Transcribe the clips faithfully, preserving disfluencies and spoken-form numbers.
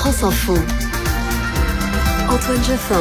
France Info. Antoine Jaffin.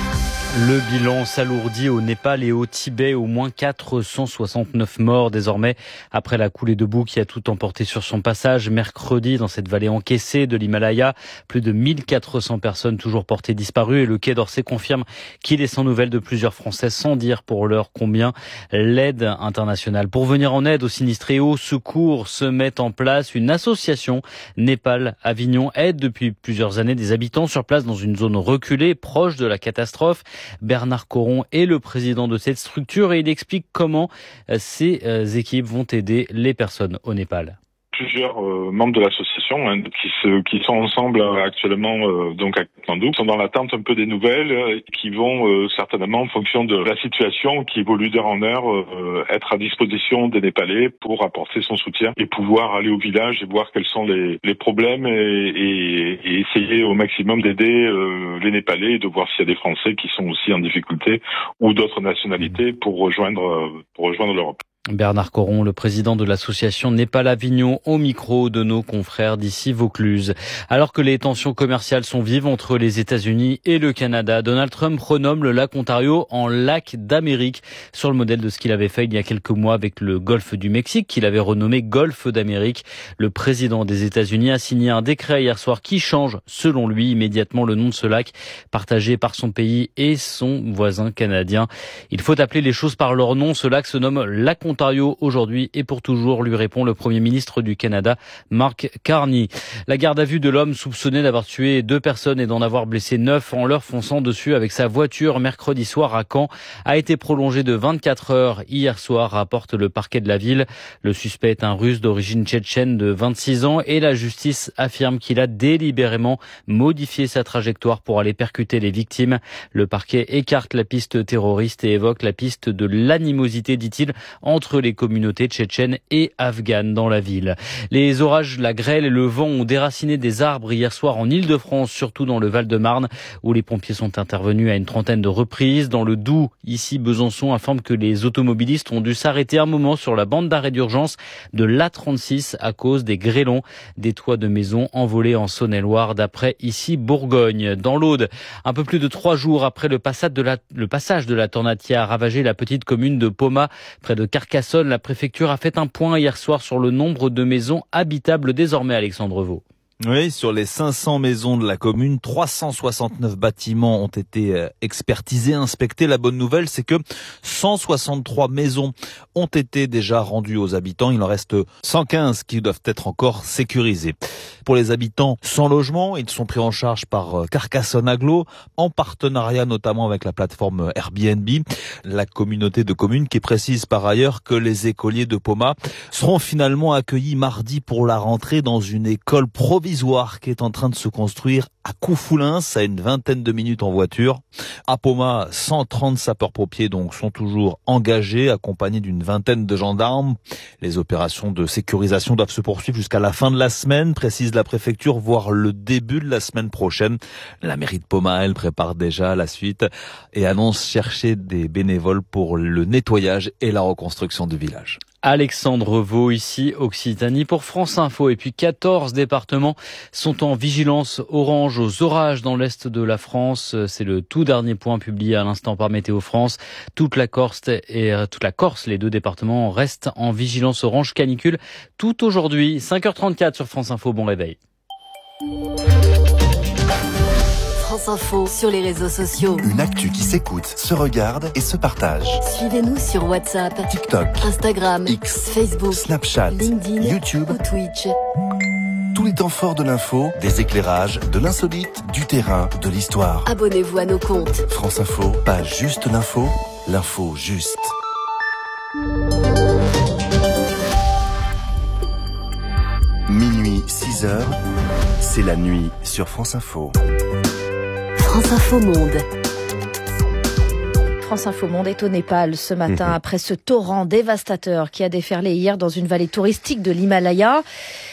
Le bilan s'alourdit au Népal et au Tibet, au moins quatre cent soixante-neuf morts désormais après la coulée de boue qui a tout emporté sur son passage mercredi dans cette vallée encaissée de l'Himalaya. Plus de mille quatre cents personnes toujours portées disparues et le Quai d'Orsay confirme qu'il est sans nouvelles de plusieurs Français, sans dire pour l'heure combien. L'aide internationale pour venir en aide aux sinistrés et au secours se met en place. Une association Népal Avignon aide depuis plusieurs années des habitants sur place dans une zone reculée proche de la catastrophe. Bernard Coron est le président de cette structure et il explique comment ces équipes vont aider les personnes au Népal. Plusieurs euh, membres de l'association hein, qui se qui sont ensemble euh, actuellement euh, donc à Katmandou sont dans l'attente un peu des nouvelles euh, qui vont euh, certainement en fonction de la situation qui évolue d'heure en heure euh, être à disposition des Népalais pour apporter son soutien et pouvoir aller au village et voir quels sont les les problèmes et, et, et essayer au maximum d'aider euh, les Népalais et de voir s'il y a des Français qui sont aussi en difficulté ou d'autres nationalités pour rejoindre pour rejoindre l'Europe. Bernard Coron, le président de l'association Népal Avignon, au micro de nos confrères d'ici Vaucluse. Alors que les tensions commerciales sont vives entre les États-Unis et le Canada, Donald Trump renomme le lac Ontario en lac d'Amérique, sur le modèle de ce qu'il avait fait il y a quelques mois avec le golfe du Mexique, qu'il avait renommé Golfe d'Amérique. Le président des États-Unis a signé un décret hier soir qui change, selon lui, immédiatement le nom de ce lac, partagé par son pays et son voisin canadien. Il faut appeler les choses par leur nom. Ce lac se nomme lac Ontario aujourd'hui et pour toujours, lui répond le Premier ministre du Canada, Mark Carney. La garde à vue de l'homme soupçonné d'avoir tué deux personnes et d'en avoir blessé neuf en leur fonçant dessus avec sa voiture mercredi soir à Caen a été prolongée de vingt-quatre heures hier soir, rapporte le parquet de la ville. Le suspect est un Russe d'origine tchétchène de vingt-six ans et la justice affirme qu'il a délibérément modifié sa trajectoire pour aller percuter les victimes. Le parquet écarte la piste terroriste et évoque la piste de l'animosité, dit-il, entre entre les communautés tchétchènes et afghanes dans la ville. Les orages, la grêle et le vent ont déraciné des arbres hier soir en Île-de-France, surtout dans le Val-de-Marne, où les pompiers sont intervenus à une trentaine de reprises. Dans le Doubs, ici, Besançon informe que les automobilistes ont dû s'arrêter un moment sur la bande d'arrêt d'urgence de l'A trente-six à cause des grêlons, des toits de maisons envolés en Saône-et-Loire, d'après ici Bourgogne. Dans l'Aude, un peu plus de trois jours après le passage de la, le passage de la tornade qui a ravagé la petite commune de Poma, près de Carcassonne, la préfecture a fait un point hier soir sur le nombre de maisons habitables désormais, Alexandre Vaux. Oui, sur les cinq cents maisons de la commune, trois cent soixante-neuf bâtiments ont été expertisés, inspectés. La bonne nouvelle, c'est que cent soixante-trois maisons ont été déjà rendues aux habitants. Il en reste cent quinze qui doivent être encore sécurisées. Pour les habitants sans logement, ils sont pris en charge par Carcassonne Agglo, en partenariat notamment avec la plateforme Airbnb, la communauté de communes qui précise par ailleurs que les écoliers de Poma seront finalement accueillis mardi pour la rentrée dans une école provisoire qui est en train de se construire à Coufoulins, à une vingtaine de minutes en voiture. À Poma, cent trente sapeurs-pompiers donc sont toujours engagés, accompagnés d'une vingtaine de gendarmes. Les opérations de sécurisation doivent se poursuivre jusqu'à la fin de la semaine, précise la préfecture, voire le début de la semaine prochaine. La mairie de Poma, elle prépare déjà la suite et annonce chercher des bénévoles pour le nettoyage et la reconstruction du village. Alexandre Vaux, ici Occitanie pour France Info. Et puis quatorze départements sont en vigilance orange aux orages dans l'est de la France. C'est le tout dernier point publié à l'instant par Météo France. Toute la Corse et toute la Corse, les deux départements restent en vigilance orange canicule tout aujourd'hui. cinq heures trente-quatre sur France Info. Bon réveil. France Info sur les réseaux sociaux. Une actu qui s'écoute, se regarde et se partage. Suivez-nous sur WhatsApp, TikTok, Instagram, X, Facebook, Snapchat, LinkedIn, YouTube ou Twitch. Tous les temps forts de l'info, des éclairages, de l'insolite, du terrain, de l'histoire. Abonnez-vous à nos comptes. France Info, pas juste l'info, l'info juste. Minuit, six heures, c'est la nuit sur France Info. France Info Monde. France Info Monde est au Népal ce matin après ce torrent dévastateur qui a déferlé hier dans une vallée touristique de l'Himalaya.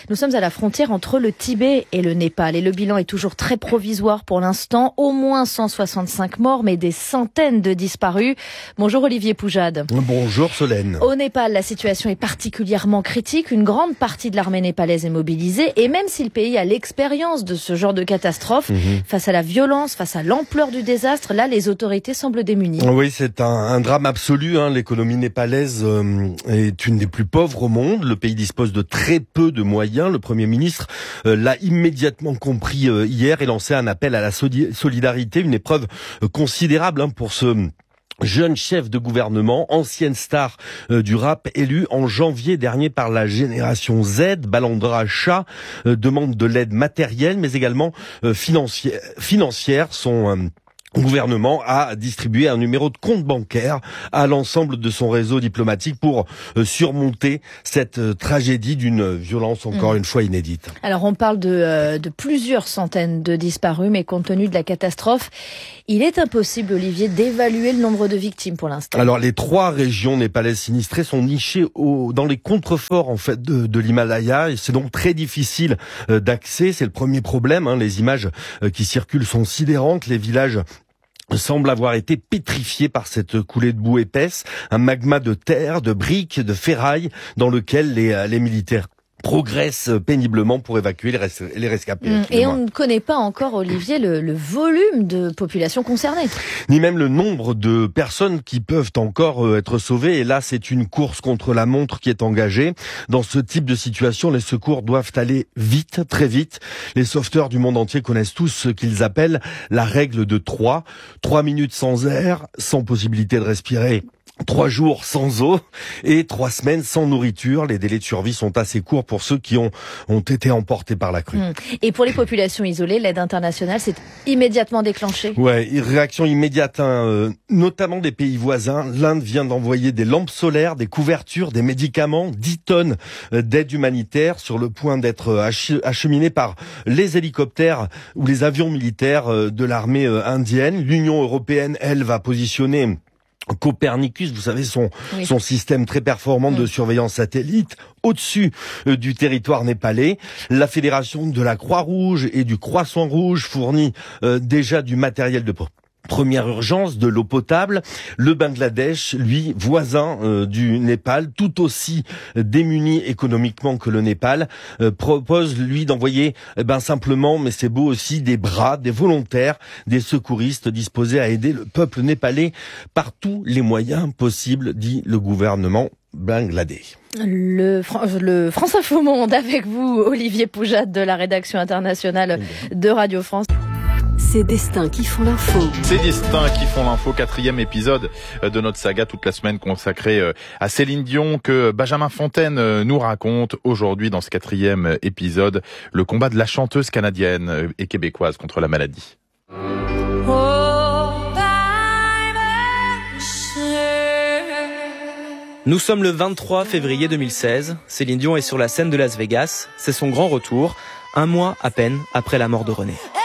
Nous sommes à la frontière entre le Tibet et le Népal et le bilan est toujours très provisoire pour l'instant. Au moins cent soixante-cinq morts, mais des centaines de disparus. Bonjour Olivier Poujade. Bonjour Solène. Au Népal, la situation est particulièrement critique. Une grande partie de l'armée népalaise est mobilisée et même si le pays a l'expérience de ce genre de catastrophe, mmh. face à la violence, face à l'ampleur du désastre, là les autorités semblent démunies. Oui, c'est un, un drame absolu. Hein. L'économie népalaise euh, est une des plus pauvres au monde. Le pays dispose de très peu de moyens. Le Premier ministre euh, l'a immédiatement compris euh, hier et lancé un appel à la solidarité, une épreuve euh, considérable hein, pour ce jeune chef de gouvernement, ancienne star euh, du rap, élu en janvier dernier par la génération Z. Balandra Shah euh, demande de l'aide matérielle, mais également euh, financière. financière. Son euh, gouvernement a distribué un numéro de compte bancaire à l'ensemble de son réseau diplomatique pour euh, surmonter cette euh, tragédie d'une violence encore mmh. une fois inédite. Alors on parle de, euh, de plusieurs centaines de disparus, mais compte tenu de la catastrophe, il est impossible, Olivier, d'évaluer le nombre de victimes pour l'instant. Alors les trois régions népalaises sinistrées sont nichées au, dans les contreforts en fait de, de l'Himalaya et c'est donc très difficile euh, d'accès. C'est le premier problème. Hein. Les images euh, qui circulent sont sidérantes. Les villages semble avoir été pétrifié par cette coulée de boue épaisse, un magma de terre, de briques, de ferraille dans lequel les, les militaires progressent péniblement pour évacuer les, res- les rescapés. Mmh. Et on ne connaît pas encore, Olivier, le, le volume de population concernée. Ni même le nombre de personnes qui peuvent encore être sauvées. Et là, c'est une course contre la montre qui est engagée. Dans ce type de situation, les secours doivent aller vite, très vite. Les sauveteurs du monde entier connaissent tous ce qu'ils appellent la règle de trois. Trois minutes sans air, sans possibilité de respirer. Trois jours sans eau et trois semaines sans nourriture. Les délais de survie sont assez courts pour ceux qui ont, ont été emportés par la crue. Et pour les populations isolées, l'aide internationale s'est immédiatement déclenchée. Ouais, réaction immédiate, hein, euh, notamment des pays voisins. L'Inde vient d'envoyer des lampes solaires, des couvertures, des médicaments, dix tonnes d'aide humanitaire sur le point d'être ach- acheminées par les hélicoptères ou les avions militaires de l'armée indienne. L'Union européenne, elle, va positionner Copernicus, vous savez, son, oui. son système très performant de surveillance satellite au-dessus euh, du territoire népalais. La Fédération de la Croix-Rouge et du Croissant-Rouge fournit euh, déjà du matériel de première urgence, de l'eau potable. Le Bangladesh, lui, voisin euh, du Népal, tout aussi démuni économiquement que le Népal, euh, propose, lui, d'envoyer eh ben, simplement, mais c'est beau aussi, des bras, des volontaires, des secouristes disposés à aider le peuple népalais par tous les moyens possibles, dit le gouvernement bangladais. Le, le France Info Monde avec vous, Olivier Poujade de la rédaction internationale de Radio France. Ces destins qui font l'info. Ces destins qui font l'info, quatrième épisode de notre saga toute la semaine consacrée à Céline Dion que Benjamin Fontaine nous raconte aujourd'hui dans ce quatrième épisode, le combat de la chanteuse canadienne et québécoise contre la maladie. Nous sommes le vingt-trois février deux mille seize. Céline Dion est sur la scène de Las Vegas. C'est son grand retour, un mois à peine après la mort de René.